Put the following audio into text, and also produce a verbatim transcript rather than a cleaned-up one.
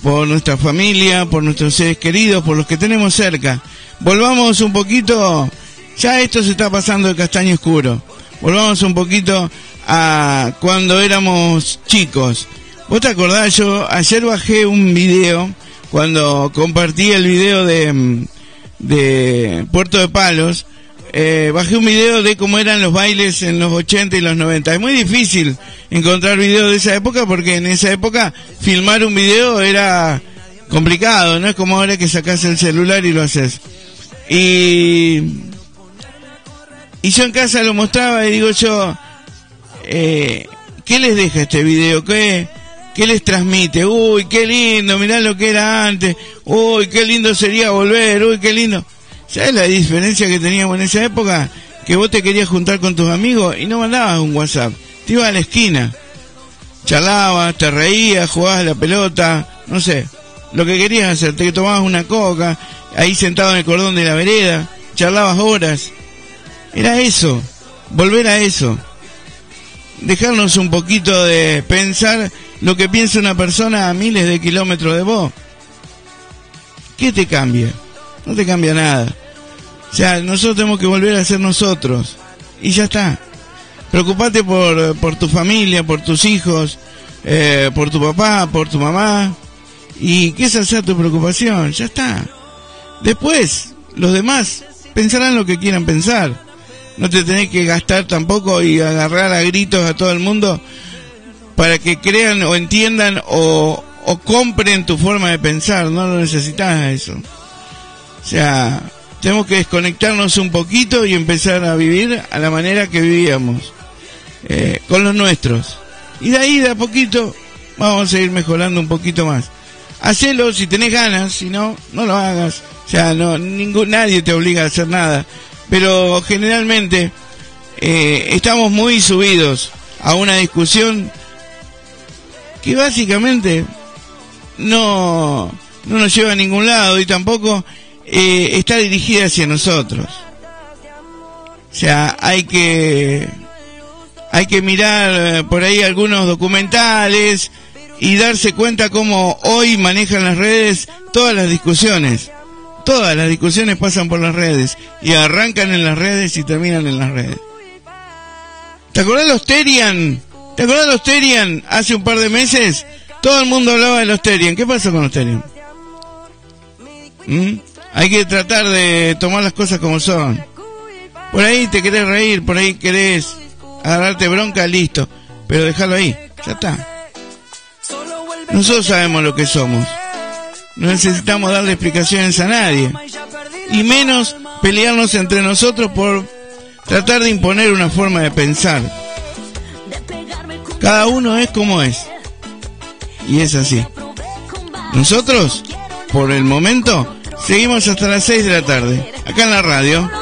por nuestra familia, por nuestros seres queridos, por los que tenemos cerca. Volvamos un poquito, ya esto se está pasando de castaño oscuro, volvamos un poquito a cuando éramos chicos. ¿Vos te acordás? Yo ayer bajé un video, cuando compartí el video de, de Puerto de Palos, eh, bajé un video de cómo eran los bailes en los ochenta y los noventa. Es muy difícil encontrar videos de esa época, porque en esa época filmar un video era complicado, no es como ahora que sacás el celular y lo haces. Y, y yo en casa lo mostraba y digo yo, eh, ¿qué les deja este video? ¿Qué, qué les transmite? Uy, qué lindo, mirá lo que era antes. Uy, qué lindo sería volver. Uy, qué lindo. ¿Sabes la diferencia que teníamos en esa época? Que vos te querías juntar con tus amigos y no mandabas un WhatsApp. Te ibas a la esquina, charlabas, te reías, jugabas a la pelota, no sé, lo que querías hacer. Te tomabas una coca, ahí sentado en el cordón de la vereda, charlabas horas. Era eso, volver a eso. Dejarnos un poquito de pensar lo que piensa una persona a miles de kilómetros de vos. ¿Qué te cambia? No te cambia nada. O sea, nosotros tenemos que volver a ser nosotros. Y ya está. Preocupate por, por tu familia, por tus hijos, eh, por tu papá, por tu mamá. Y que esa sea tu preocupación. Ya está. Después, los demás pensarán lo que quieran pensar. No te tenés que gastar tampoco y agarrar a gritos a todo el mundo para que crean o entiendan o, o compren tu forma de pensar. No lo necesitas eso. O sea, tenemos que desconectarnos un poquito y empezar a vivir a la manera que vivíamos, eh, con los nuestros. Y de ahí, de a poquito, vamos a ir mejorando un poquito más. Hacelo si tenés ganas, si no, no lo hagas. O sea, no, ningún, nadie te obliga a hacer nada. Pero generalmente eh, estamos muy subidos a una discusión que básicamente no, no nos lleva a ningún lado y tampoco eh, está dirigida hacia nosotros. O sea, hay que hay que mirar por ahí algunos documentales y darse cuenta cómo hoy manejan las redes todas las discusiones. Todas las discusiones pasan por las redes y arrancan en las redes y terminan en las redes. ¿Te acordás de los Terian? ¿Te acordás de los Terian? Hace un par de meses todo el mundo hablaba de los Terian. ¿Qué pasó con los Terian? ¿Mm? Hay que tratar de tomar las cosas como son. Por ahí te querés reír, por ahí querés agarrarte bronca, listo. Pero déjalo ahí, ya está. Nosotros sabemos lo que somos. No necesitamos darle explicaciones a nadie. Y menos pelearnos entre nosotros por tratar de imponer una forma de pensar. Cada uno es como es. Y es así. Nosotros, por el momento, seguimos hasta las seis de la tarde, acá en la radio.